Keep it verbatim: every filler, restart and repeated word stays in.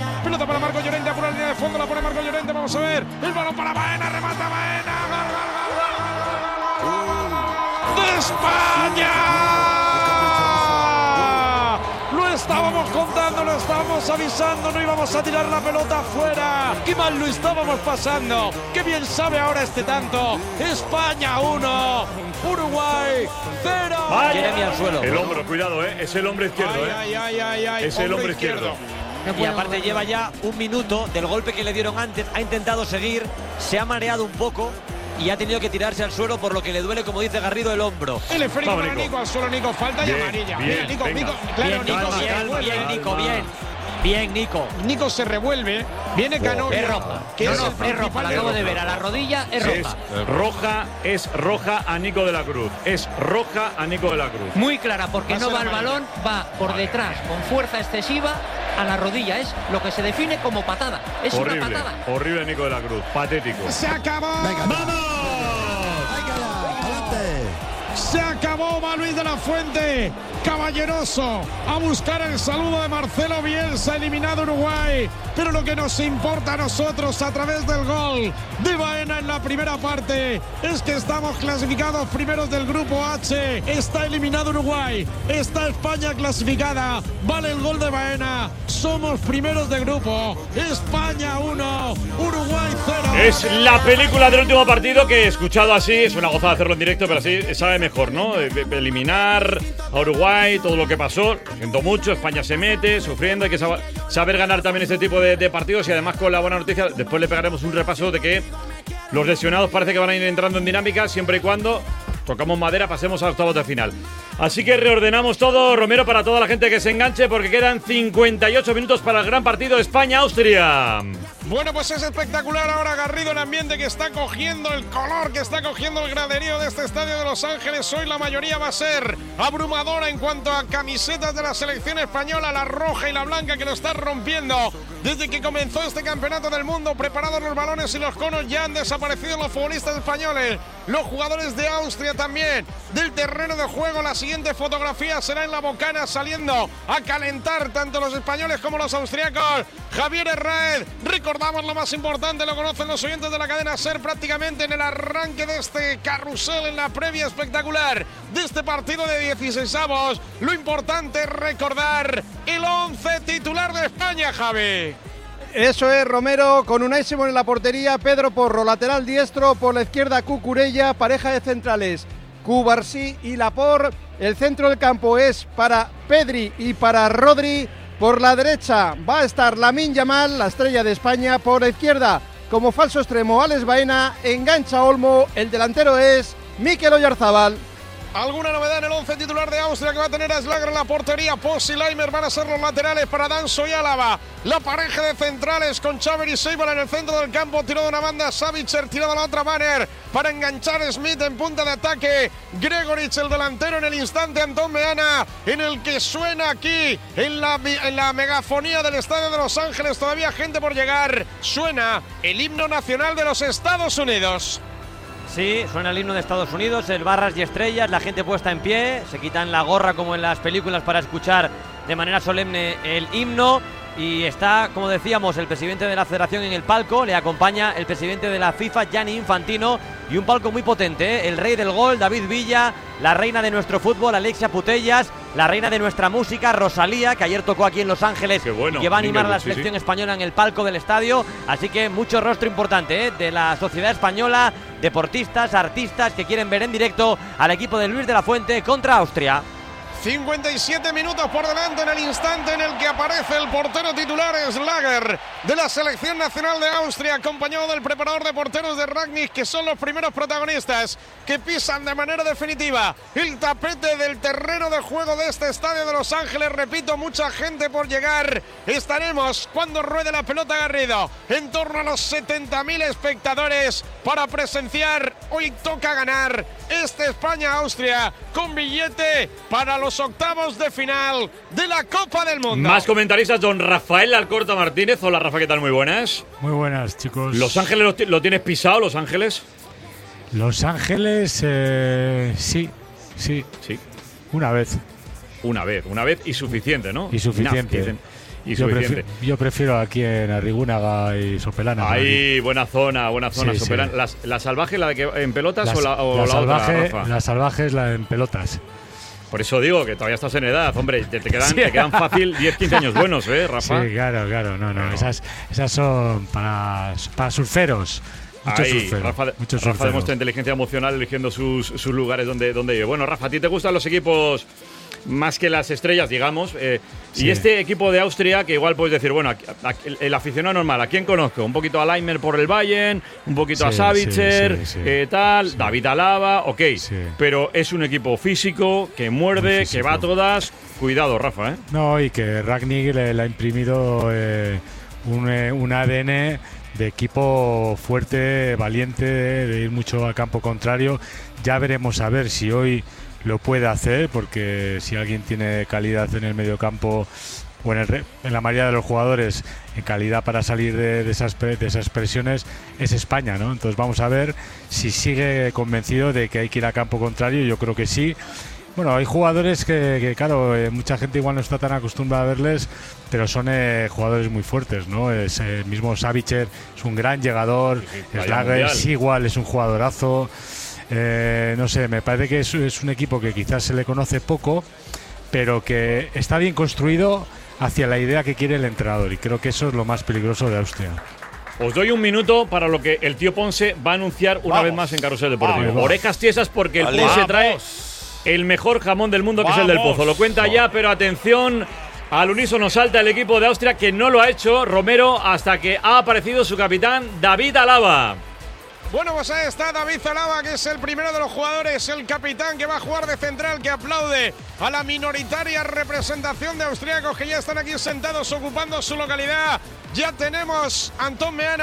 Pelota para Marco Llorente, por la línea de fondo, la pone Marco Llorente, vamos a ver. El balón para Baena, remata Baena. ¡Gol, gol, gol, gol, gol, gol! ¡De España! Lo estábamos contando, lo estábamos avisando, no íbamos a tirar la pelota afuera. ¡Qué mal lo estábamos pasando! ¡Qué bien sabe ahora este tanto! España uno, Uruguay cero. Jeremy al suelo. El hombro, cuidado, ¿eh? Es el hombro izquierdo, ay, ¿eh? Ay, ay, ay, ay. Es el hombro izquierdo. Y aparte lleva ya un minuto del golpe que le dieron antes, ha intentado seguir, se ha mareado un poco y ha tenido que tirarse al suelo, por lo que le duele, como dice Garrido, el hombro. El esférico Vamos, para Nico. Nico, al suelo Nico, falta Bien, y amarilla. bien, Bien, Nico, venga. Nico, claro, Bien, Nico Nico, se bien, revuelve. bien, Nico, bien. Bien, Nico. Nico se revuelve, viene Cano. Es roja. Que No, es no, el es principal roja, la de acabo roja. de ver. A la rodilla es Es roja. roja, es roja a Nico de la Cruz. Es roja a Nico de la Cruz. Muy clara, porque Va a no ser va el amarilla. balón, va por detrás con fuerza excesiva a la rodilla. Es lo que se define como patada. Es Horrible, una patada. horrible Nico de la Cruz. Patético. Se acabó. Se acabó, va Luis de la Fuente, caballeroso, a buscar el saludo de Marcelo Bielsa, eliminado Uruguay. Pero lo que nos importa a nosotros a través del gol de Baena en la primera parte es que estamos clasificados primeros del grupo H. Está eliminado Uruguay, está España clasificada, vale el gol de Baena. Somos primeros de grupo, España uno, Uruguay cero. Es la película del último partido que he escuchado así. Es una gozada hacerlo en directo, pero así sabe mejor, ¿no? Eliminar a Uruguay, todo lo que pasó. Lo siento mucho, España se mete, sufriendo. Hay que sab- saber ganar también este tipo de, de partidos. Y además, con la buena noticia, después le pegaremos un repaso de que los lesionados parece que van a ir entrando en dinámica, siempre y cuando tocamos madera, pasemos a octavos de final. Así que reordenamos todo, Romero, para toda la gente que se enganche, porque quedan cincuenta y ocho minutos para el gran partido España-Austria. Bueno, pues es espectacular ahora, Garrido, el ambiente que está cogiendo, el color que está cogiendo el graderío de este estadio de Los Ángeles. Hoy la mayoría va a ser abrumadora en cuanto a camisetas de la selección española, la roja y la blanca, que lo está rompiendo. Desde que comenzó este campeonato del mundo, preparados los balones y los conos, ya han desaparecido los futbolistas españoles. Los jugadores de Austria también del terreno de juego. La siguiente fotografía será en la Bocana, saliendo a calentar tanto los españoles como los austriacos. Javier Herráez, recordamos lo más importante, lo conocen los oyentes de la cadena SER prácticamente en el arranque de este carrusel, en la previa espectacular de este partido de dieciseisavos. Lo importante es recordar el once titular de España, Javi. Eso es, Romero, con Unai Simón en la portería, Pedro Porro, lateral diestro, por la izquierda Cucurella, pareja de centrales, Cubarsí y Laporte. El centro del campo es para Pedri y para Rodri. Por la derecha va a estar Lamine Yamal, la estrella de España. Por la izquierda, como falso extremo, Alex Baena, engancha Olmo. El delantero es Mikel Oyarzabal. ¿Alguna novedad en el once titular de Austria, que va a tener a Schlager en la portería? Poss y Leimer van a ser los laterales para Danso y Álava. La pareja de centrales con Xaver y Seibal en el centro del campo. Tirado de una banda, Savitzer, tirado a la otra, Banner, para enganchar Smith en punta de ataque. Gregorich, el delantero, en el instante, Antón Meana, en el que suena aquí, en la, en la megafonía del estadio de Los Ángeles. Todavía gente por llegar. Suena el himno nacional de los Estados Unidos. Sí, suena el himno de Estados Unidos, el barras y estrellas, la gente puesta en pie, se quitan la gorra como en las películas para escuchar de manera solemne el himno. Y está, como decíamos, el presidente de la federación en el palco, le acompaña el presidente de la FIFA, Gianni Infantino, y un palco muy potente, ¿eh? El rey del gol, David Villa, la reina de nuestro fútbol, Alexia Putellas, la reina de nuestra música, Rosalía, que ayer tocó aquí en Los Ángeles. Qué bueno, y que va a animar a la sí, selección sí. española en el palco del estadio. Así que mucho rostro importante, ¿eh? De la sociedad española, deportistas, artistas que quieren ver en directo al equipo de Luis de la Fuente contra Austria. cincuenta y siete minutos por delante, en el instante en el que aparece el portero titular Schlager de la selección nacional de Austria, acompañado del preparador de porteros de Rangnick, que son los primeros protagonistas que pisan de manera definitiva el tapete del terreno de juego de este estadio de Los Ángeles. Repito, mucha gente por llegar. Estaremos, cuando ruede la pelota, Garrido, en torno a los setenta mil espectadores para presenciar. Hoy toca ganar este España-Austria con billete para los octavos de final de la Copa del Mundo. Más comentaristas, don Rafael Alcorta Martínez. Hola, Rafa, ¿qué tal? Muy buenas. Muy buenas, chicos. ¿Los Ángeles lo, lo tienes pisado, Los Ángeles? Los Ángeles, eh, sí, sí. Sí. Una vez. Una vez, una vez y suficiente, ¿no? Y suficiente. Enough, dicen. y yo, suficiente. prefiero, yo prefiero aquí en Arrigúnaga y Sopelana. Ahí, buena zona, buena zona. Sí, Sopelana. sí. ¿La, ¿La salvaje, la de que en pelotas Las, o la, o la, la salvaje, otra, Rafa? La salvaje es la en pelotas. Por eso digo que todavía estás en edad, hombre. Te, te, quedan, sí. te quedan fácil diez, quince años buenos, ¿eh, Rafa? Sí, claro, claro. No, no. no. Esas, esas son para, para surferos. Muchos Ahí, surferos. Rafa, muchos Rafa surferos. demuestra inteligencia emocional eligiendo sus, sus lugares donde, donde vive. Bueno, Rafa, ¿a ti te gustan los equipos más que las estrellas, digamos? Eh, sí. Y este equipo de Austria, que igual puedes decir, bueno, a, a, el, el aficionado normal, ¿a quién conozco? Un poquito a Leimer por el Bayern, un poquito sí, a Savitzer, sí, sí, sí. Eh, tal, sí. David Alaba, ok. Sí. Pero es un equipo físico, que muerde, físico. que va a todas. Cuidado, Rafa, ¿eh? No, y que Rangnick le, le ha imprimido eh, un, eh, un A D N de equipo fuerte, valiente, de, de ir mucho al campo contrario. Ya veremos a ver si hoy lo puede hacer, porque si alguien tiene calidad en el mediocampo o en, el, en la mayoría de los jugadores en calidad para salir de, de, esas, de esas presiones, es España, ¿no? Entonces vamos a ver si sigue convencido de que hay que ir a campo contrario. Yo creo que sí. Bueno, hay jugadores que, que claro, eh, mucha gente igual no está tan acostumbrada a verles, pero son eh, jugadores muy fuertes, ¿no? Es, eh, mismo Savitzer es un gran llegador, sí, Slager es igual, es un jugadorazo. Eh, no sé, me parece que es, es un equipo que quizás se le conoce poco, pero que está bien construido hacia la idea que quiere el entrenador, y creo que eso es lo más peligroso de Austria. Os doy un minuto para lo que el tío Ponce va a anunciar una vamos, vez más en Carrusel Deportivo. vamos. Orejas tiesas, porque el vale. Ponce vamos. trae el mejor jamón del mundo, que vamos. es el del Pozo. Lo cuenta vamos. ya, pero atención, al unísono salta el equipo de Austria, que no lo ha hecho Romero hasta que ha aparecido su capitán David Alaba. Bueno, pues ahí está David Alaba, que es el primero de los jugadores, el capitán que va a jugar de central, que aplaude a la minoritaria representación de austríacos que ya están aquí sentados ocupando su localidad. Ya tenemos a Antón Meana